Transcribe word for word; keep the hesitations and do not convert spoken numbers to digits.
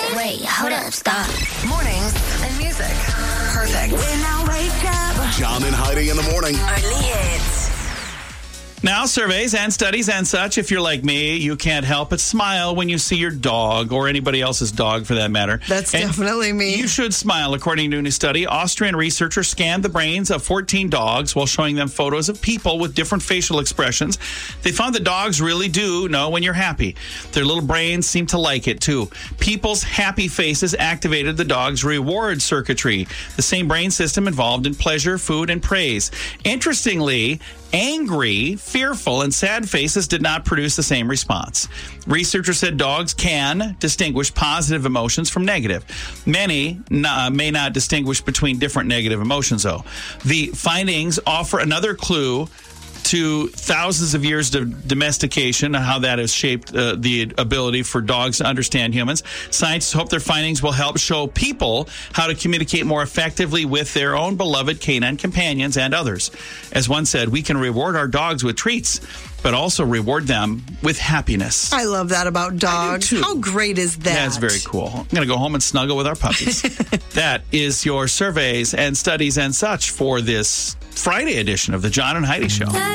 Wait, hold up, stop. Mornings and music. Perfect. When I wake up. John and Heidi in the morning. Only hits. Now, surveys and studies and such, if you're like me, you can't help but smile when you see your dog or anybody else's dog for that matter. That's And definitely me. You should smile. According to a new study, Austrian researchers scanned the brains of fourteen dogs while showing them photos of people with different facial expressions. They found that dogs really do know when you're happy. Their little brains seem to like it, too. People's happy faces activated the dog's reward circuitry, the same brain system involved in pleasure, food, and praise. Interestingly, angry, fearful, and sad faces did not produce the same response. Researchers said dogs can distinguish positive emotions from negative. Many uh, may not distinguish between different negative emotions, though. The findings offer another clue to thousands of years of domestication and how that has shaped uh, the ability for dogs to understand humans. Scientists hope their findings will help show people how to communicate more effectively with their own beloved canine companions and others. As one said, we can reward our dogs with treats, but also reward them with happiness. I love that about dogs. too. How great is that? That's very cool. I'm going to go home and snuggle with our puppies. That is your surveys and studies and such for this Friday edition of the John and Heidi Show.